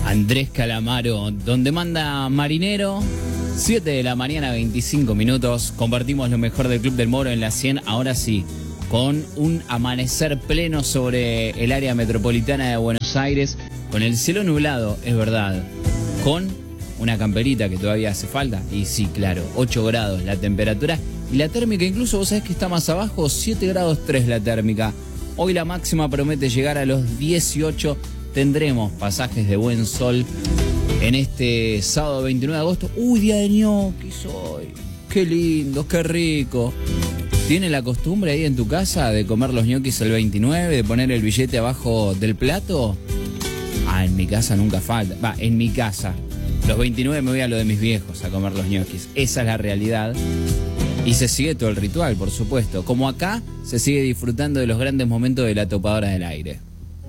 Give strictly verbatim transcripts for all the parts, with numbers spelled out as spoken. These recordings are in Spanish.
Andrés Calamaro, donde manda Marinero. siete de la mañana, veinticinco minutos. Compartimos lo mejor del Club del Moro en la cien. Ahora sí, con un amanecer pleno sobre el área metropolitana de Buenos Aires, con el cielo nublado, es verdad, con una camperita que todavía hace falta, y sí, claro, ocho grados la temperatura, y la térmica incluso, vos sabés que está más abajo, siete grados tres la térmica. Hoy la máxima promete llegar a los dieciocho, tendremos pasajes de buen sol en este sábado veintinueve de agosto. Uy, día de ñoquis hoy, qué lindo, qué rico. ¿Tiene la costumbre ahí en tu casa de comer los ñoquis el veintinueve, de poner el billete abajo del plato? Ah, en mi casa nunca falta. Va, en mi casa. Los veintinueve me voy a lo de mis viejos a comer los ñoquis. Esa es la realidad. Y se sigue todo el ritual, por supuesto. Como acá, se sigue disfrutando de los grandes momentos de la topadora del aire.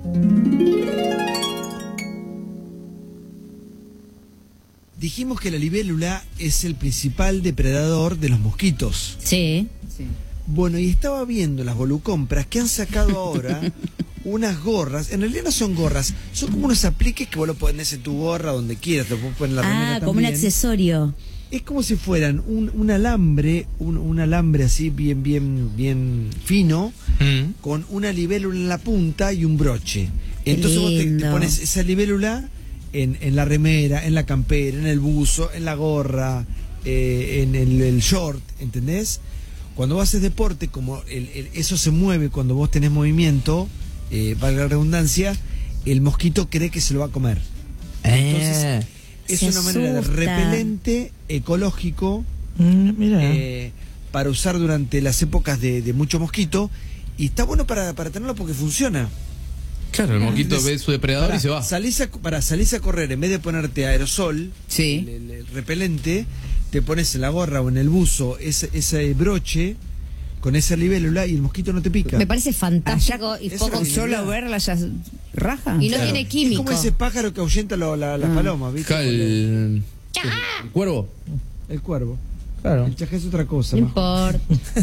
Dijimos que la libélula es el principal depredador de los mosquitos. Sí. Sí. Bueno, y estaba viendo las Volucompras que han sacado ahora unas gorras. En realidad no son gorras, son como unos apliques que vos lo pones en tu gorra donde quieras, te lo puedes poner en la remera Ah, también. como un accesorio. Es como si fueran un, un alambre, un, un alambre así bien, bien, bien fino, mm. con una libélula en la punta y un broche. Entonces vos te, te pones esa libélula en, en la remera, en la campera, en el buzo, en la gorra, eh, en el, el short, ¿entendés? Cuando vos haces deporte, como el, el, eso se mueve cuando vos tenés movimiento, eh, valga la redundancia, el mosquito cree que se lo va a comer. Entonces, eh, es una manera de repelente ecológico mm, eh, para usar durante las épocas de, de mucho mosquito, y está bueno para, para tenerlo porque funciona. Claro, el mosquito Entonces, ve su depredador para, y se va. Salís a, para salís a correr, en vez de ponerte aerosol, sí. el, el, el repelente, te pones en la gorra o en el buzo ese, ese broche con esa libélula y el mosquito no te pica. Me parece fantástico. Y poco solo verla ya raja. Y no claro. tiene químico. Es como ese pájaro que ahahuyenta lo, la, las ah. palomas, ¿viste? El... El... el cuervo. El cuervo. Claro. El chajé es otra cosa. No importa.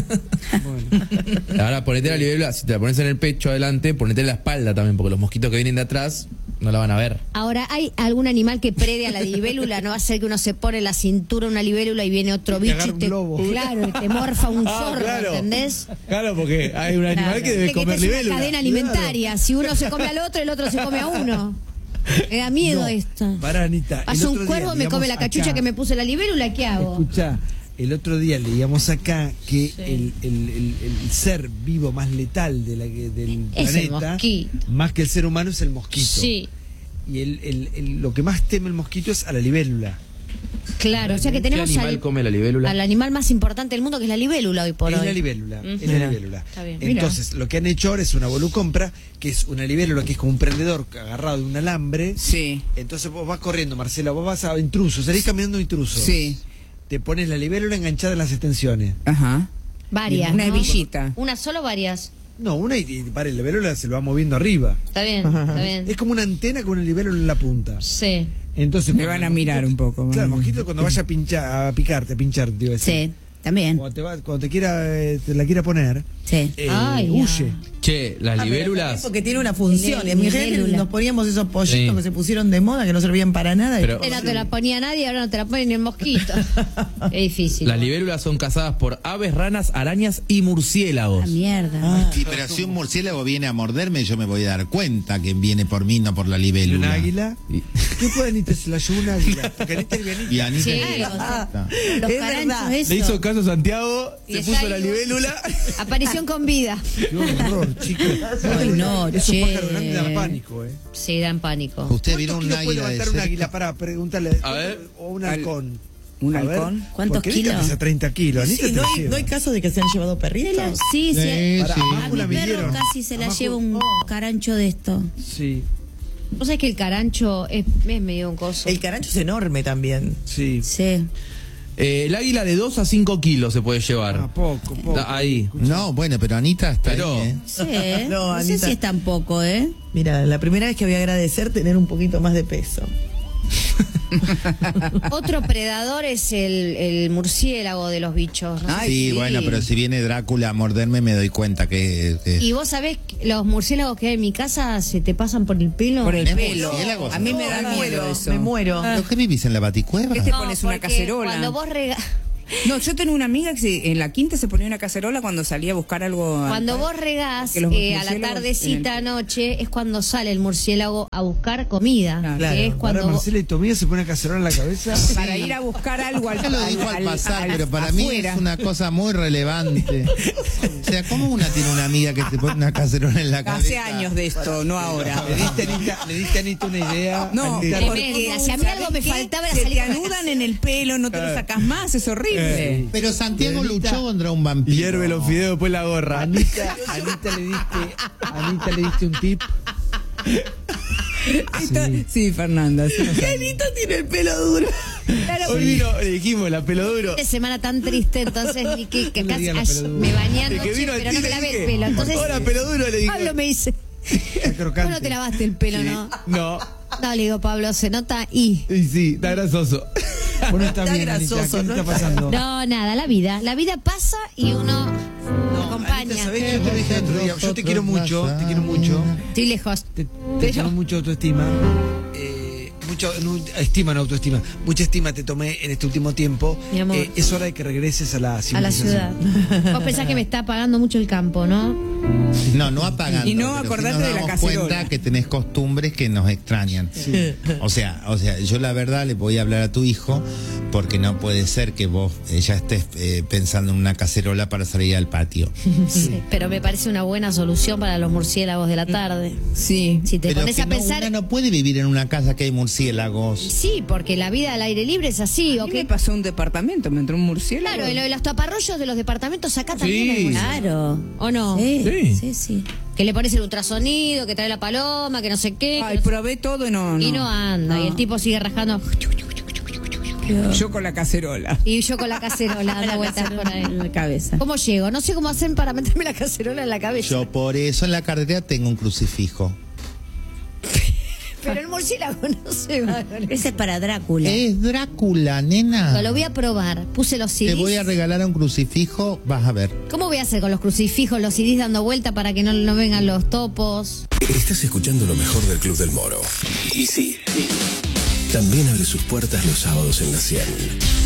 Bueno. Ahora ponete la libélula, si te la pones en el pecho adelante, ponete en la espalda también, porque los mosquitos que vienen de atrás no la van a ver. Ahora, ¿hay algún animal que prede a la libélula? No va a ser que uno se pone en la cintura una libélula y viene otro y bicho te y te, claro, y te morfa un ah, zorro, claro. ¿entendés? Claro, porque hay un animal claro. que debe que comer que libélula. Es una cadena alimentaria. Claro. Si uno se come al otro, el otro se come a uno. Me da miedo no, esto. Pará, Anita. Pasa un cuervo, me come la cachucha acá, que me puse la libélula, ¿qué hago? Escuchá. El otro día leíamos acá que sí. el, el, el, el ser vivo más letal de la, del es planeta, más que el ser humano, es el mosquito. Sí. Y el, el, el, lo que más teme el mosquito es a la libélula. Claro, o sea que tenemos ¿Qué animal al, come la libélula? al animal más importante del mundo, que es la libélula hoy por es hoy. La libélula, uh-huh. Es la libélula. Está bien. Entonces, Mira. lo que han hecho ahora es una volucompra, que es una libélula que es como un prendedor agarrado de un alambre. Sí. Entonces vos vas corriendo, Marcela, vos vas a intruso, salís caminando intruso. Sí. Te pones la libélula enganchada en las extensiones. Ajá. Varias. Una ¿no? hebillita. ¿Una sola o varias? No, una y, y para la libélula se lo va moviendo arriba. Está bien, está bien. Es como una antena con una libélula en la punta. Sí. Entonces me van a mirar un poco. Claro, el mosquito cuando vaya a pinchar, a picarte, a pinchar, tío. Sí, también. Cuando te, va, cuando te quiera, eh, te la quiera poner, sí. eh, Ay, huye. Che, las libélulas. Porque tiene una función. Y en mi gente nos poníamos esos pollitos sí. que se pusieron de moda, que no servían para nada. Pero no te la ponía nadie, ahora no te la pone ni el mosquito. Es difícil. Las libélulas son cazadas por aves, ranas, arañas y murciélagos. La mierda. Ah, sí, pero si un murciélago viene a morderme, yo me voy a dar cuenta que viene por mí, no por la libélula. ¿Y un águila? Y... ¿Qué puede Anita? Se la llevó un águila. Porque Anita es Anita. Y Anita sí, es ah, los es caranchos, eso. Le hizo caso a Santiago, y se puso la libélula. Aparición con vida. Qué horror, chicos. Ay, no, esos che. pájaros grandes dan pánico, ¿eh? Sí, dan pánico. ¿Usted vieron un puede águila levantar de un águila? Para preguntarle. A ver. O un halcón. ¿Un a halcón? Ver, ¿Cuántos kilos? Pesa treinta kilos. Sí, Anita no, te hay, no hay caso de que se han llevado perritos. Sí, sí. Sí, Para, sí. A mi perro casi se la Abajo. lleva un Oh. carancho de esto. Sí, ¿Vos sabés que el carancho es, es medio un coso? El carancho es enorme también. sí. Sí. Eh, el águila de dos a cinco kilos se puede llevar. Ah, poco, poco. Da- ahí. No, bueno, pero Anita está Pero- ahí, ¿eh? Sí, no, No, no sé Anita. si es tan poco, ¿eh? Mira, la primera vez que voy a agradecer tener un poquito más de peso. Otro predador es el, el murciélago de los bichos. ¿no? Ay, sí, sí, bueno, pero si viene Drácula a morderme me doy cuenta que... que... Y vos sabés que los murciélagos que hay en mi casa se te pasan por el pelo. Por el pelo. Murciélagos. A mí me da me miedo muero, eso. me muero. ¿Pero qué vivís en la baticueva? ¿Qué te No, pones una porque cacerola? Cuando vos regas... No, yo tenía una amiga que se- en la quinta se ponía una cacerola cuando salía a buscar algo. al- Cuando vos regás que los eh, a la murciélagos tardecita en el- anoche es cuando sale el murciélago a buscar comida. Claro. Claro, Que es cuando ahora vos- Marcela y Tomía se pone una cacerola en la cabeza. Para ir a buscar algo al, Ya lo dijo al pasar, al- pero para mí afuera. es una cosa muy relevante. O sea, ¿cómo una tiene una amiga que te pone una cacerola en la cabeza? Hace años de esto, no ahora. Le diste, Anita, le diste a Anita una idea. No, Anita. Tremenda. Si a mí ¿sabés algo me qué? faltaba era Se salir te con la anudan en el pelo, no te lo sacas más, es horrible. Eh. Pero Santiago Anita- luchó contra un vampiro. Hierve los fideos después la gorra. Anita, Anita le diste, Anita le diste un tip. Sí, sí Fernanda. Sí, Anita tiene el pelo duro. Claro, Hoy vino, le dijimos, la pelo duro. de semana tan triste, entonces ni que, que No le casi digan la ay, pelo duro. me bañé El que anoche, vino pero aquí no me le lavé dije, el pelo. Entonces, hola, pelo duro, le dije. Pablo me dice, Está crocante. vos no te lavaste el pelo, ¿no? No. No, le digo, Pablo, se nota y... Y sí, está grasoso. Vos no estás Está bien, Anita. grasoso, ¿Qué ¿no? te está pasando? No, nada, la vida. La vida pasa y uno Anita, acompaña. ¿sabés que yo te dije el otro día? Yo te quiero mucho, te quiero mucho. Estoy lejos. Te, te Pero- tengo mucha autoestima. Eh, mucho, no, estima, no autoestima. Mucha estima te tomé en este último tiempo. Mi amor. Eh, es hora de que regreses a la A la ciudad. civilización. Vos pensás que me está apagando mucho el campo, ¿no? No, no apagando. Y no pero sí acordate nos de la damos cacerola. cuenta que tenés costumbres que nos extrañan. O sea, o sea, yo la verdad le voy a hablar a tu hijo porque no puede ser que vos eh, ya estés eh, pensando en una cacerola para salir al patio. Sí. Pero me parece una buena solución para los murciélagos de la tarde. Sí. Si te Pero pones que a no, pensar... una no puede vivir en una casa que hay murciélagos. Sí, porque la vida al aire libre es así. A ¿O mí qué? me pasó un departamento, me entró un murciélago. Claro, y lo de los taparrollos de los departamentos acá también Sí. hay murciélagos. Claro. ¿O no? Sí, Sí. sí, sí. Que le pones el ultrasonido, que trae la paloma, que no sé qué. que Ay, no sé- probé todo y no, no. Y no anda. No. Y el tipo sigue rajando. Yo con la cacerola. Y yo con la cacerola dando vueltas por ahí. En la cabeza. ¿Cómo llego? No sé cómo hacen para meterme la cacerola en la cabeza. Yo por eso en la carretera tengo un crucifijo. Pero el murciélago no se va. Ese es para Drácula. Es Drácula, nena. Lo voy a probar. Puse los C Te Ds. voy a regalar un crucifijo, vas a ver. ¿Cómo voy a hacer con los crucifijos, los C Ds dando vuelta para que no, no vengan los topos? Estás escuchando lo mejor del Club del Moro. Y sí, también abre sus puertas los sábados en la cien.